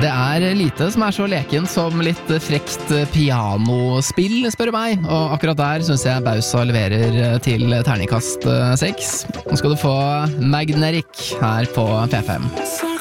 Det lite som så leken som litt frekt pianospill, spør du meg. Og akkurat der synes jeg Bausa leverer til terningkast 6. Nå skal du få Magnetic her på P5.